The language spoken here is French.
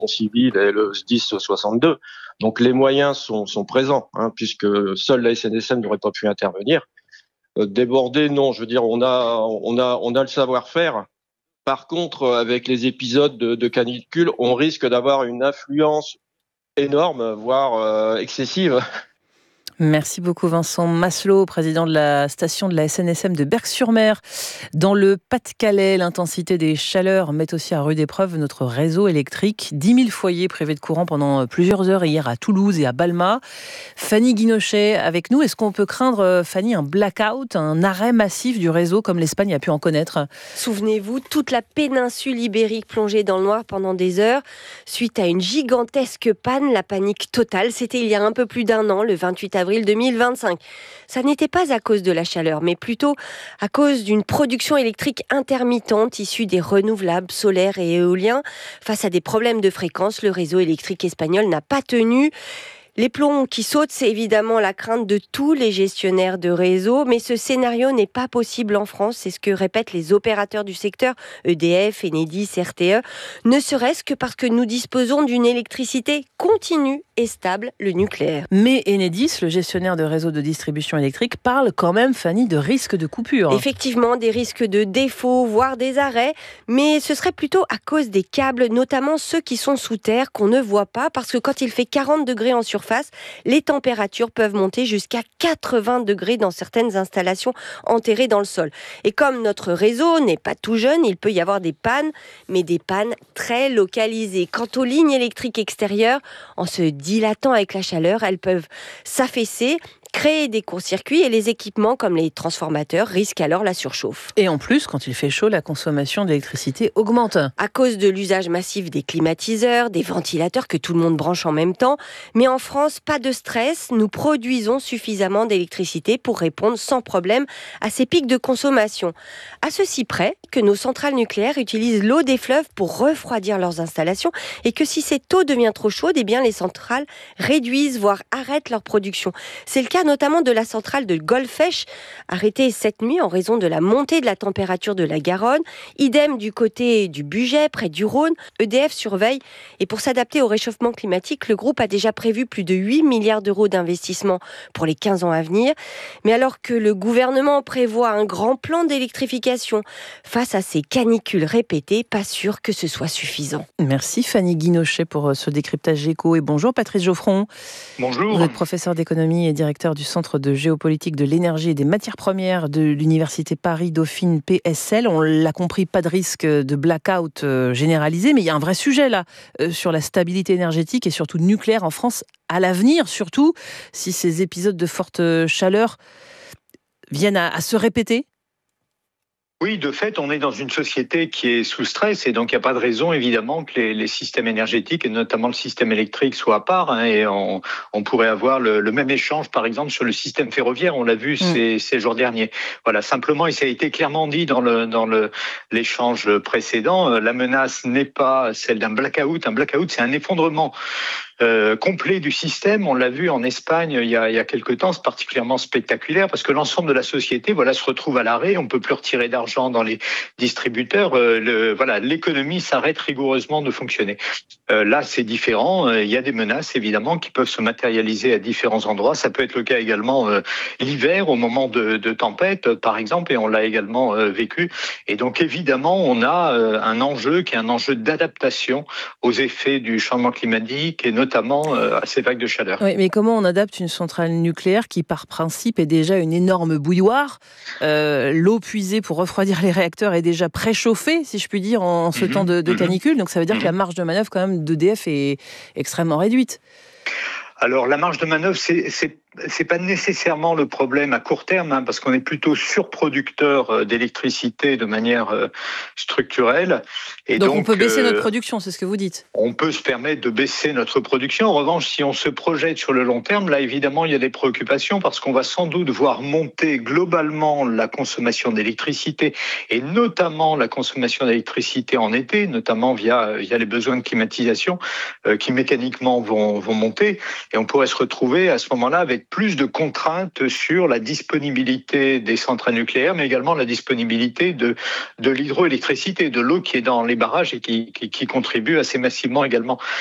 civile et le SDIS 62. Donc les moyens sont présents, puisque seule la SNSM n'aurait pas pu intervenir. Débordé, non, je veux dire, on a le savoir-faire. Par contre, avec les épisodes de canicule, on risque d'avoir une influence énorme, voire excessive. Merci beaucoup Vincent Masselot, président de la station de la SNSM de Berck-sur-Mer. Dans le Pas-de-Calais, l'intensité des chaleurs met aussi à rude épreuve notre réseau électrique. 10 000 foyers privés de courant pendant plusieurs heures hier à Toulouse et à Balma. Fanny Guinochet avec nous. Est-ce qu'on peut craindre, Fanny, un blackout, un arrêt massif du réseau comme l'Espagne a pu en connaître ? Souvenez-vous, toute la péninsule ibérique plongée dans le noir pendant des heures. Suite à une gigantesque panne, la panique totale, c'était il y a un peu plus d'un an, le 28 avril 2025. Ça n'était pas à cause de la chaleur, mais plutôt à cause d'une production électrique intermittente issue des renouvelables solaires et éoliens. Face à des problèmes de fréquence, le réseau électrique espagnol n'a pas tenu. Les plombs qui sautent, c'est évidemment la crainte de tous les gestionnaires de réseau, mais ce scénario n'est pas possible en France, c'est ce que répètent les opérateurs du secteur, EDF, Enedis, RTE, ne serait-ce que parce que nous disposons d'une électricité continue et stable, le nucléaire. Mais Enedis, le gestionnaire de réseau de distribution électrique, parle quand même, Fanny, de risques de coupure. Effectivement, des risques de défaut, voire des arrêts, mais ce serait plutôt à cause des câbles, notamment ceux qui sont sous terre, qu'on ne voit pas, parce que quand il fait 40 degrés en surface, les températures peuvent monter jusqu'à 80 degrés dans certaines installations enterrées dans le sol. Et comme notre réseau n'est pas tout jeune, il peut y avoir des pannes, mais des pannes très localisées. Quant aux lignes électriques extérieures, en se dilatant avec la chaleur, elles peuvent s'affaisser, créer des courts-circuits et les équipements comme les transformateurs risquent alors la surchauffe. Et en plus, quand il fait chaud, la consommation d'électricité augmente. À cause de l'usage massif des climatiseurs, des ventilateurs que tout le monde branche en même temps. Mais en France, pas de stress, nous produisons suffisamment d'électricité pour répondre sans problème à ces pics de consommation. À ceci près que nos centrales nucléaires utilisent l'eau des fleuves pour refroidir leurs installations et que si cette eau devient trop chaude, eh bien les centrales réduisent, voire arrêtent leur production. C'est le cas notamment de la centrale de Golfech, arrêtée cette nuit en raison de la montée de la température de la Garonne. Idem du côté du Bugey, près du Rhône. EDF surveille. Et pour s'adapter au réchauffement climatique, le groupe a déjà prévu plus de 8 milliards d'euros d'investissement pour les 15 ans à venir. Mais alors que le gouvernement prévoit un grand plan d'électrification, face à ces canicules répétées, pas sûr que ce soit suffisant. Merci Fanny Guinochet pour ce décryptage éco. Et bonjour Patrice Geoffron. Bonjour. Vous êtes professeur d'économie et directeur du Centre de géopolitique de l'énergie et des matières premières de l'Université Paris-Dauphine PSL. On l'a compris, pas de risque de blackout généralisé, mais il y a un vrai sujet là sur la stabilité énergétique et surtout nucléaire en France à l'avenir, surtout si ces épisodes de forte chaleur viennent à se répéter. Oui, de fait, on est dans une société qui est sous stress et donc il n'y a pas de raison évidemment que les systèmes énergétiques et notamment le système électrique soient à part. Et on pourrait avoir le même échange par exemple sur le système ferroviaire, on l'a vu ces jours derniers. Voilà, simplement, et ça a été clairement dit dans l'échange précédent, la menace n'est pas celle d'un blackout. Un blackout, c'est un effondrement complet du système. On l'a vu en Espagne il y a quelque temps, c'est particulièrement spectaculaire parce que l'ensemble de la société se retrouve à l'arrêt, on ne peut plus retirer d'argent dans les distributeurs, l'économie s'arrête rigoureusement de fonctionner. Là, c'est différent, il y a des menaces évidemment qui peuvent se matérialiser à différents endroits. Ça peut être le cas également l'hiver au moment de tempêtes par exemple, et on l'a également vécu. Et donc évidemment, on a un enjeu qui est un enjeu d'adaptation aux effets du changement climatique et notamment à ces vagues de chaleur. Oui, mais comment on adapte une centrale nucléaire qui, par principe, est déjà une énorme bouilloire ? L'eau puisée pour refroidir les réacteurs est déjà préchauffée, si je puis dire, en ce temps de canicule. Donc ça veut dire que la marge de manœuvre, quand même, d'EDF est extrêmement réduite. Alors la marge de manœuvre, c'est pas nécessairement le problème à court terme, parce qu'on est plutôt surproducteur d'électricité de manière structurelle. Et donc on peut baisser notre production, c'est ce que vous dites. On peut se permettre de baisser notre production. En revanche, si on se projette sur le long terme, là évidemment il y a des préoccupations parce qu'on va sans doute voir monter globalement la consommation d'électricité et notamment la consommation d'électricité en été, notamment via les besoins de climatisation qui mécaniquement vont monter. Et on pourrait se retrouver à ce moment-là avec avec plus de contraintes sur la disponibilité des centrales nucléaires, mais également la disponibilité de l'hydroélectricité, de l'eau qui est dans les barrages et qui contribue assez massivement également.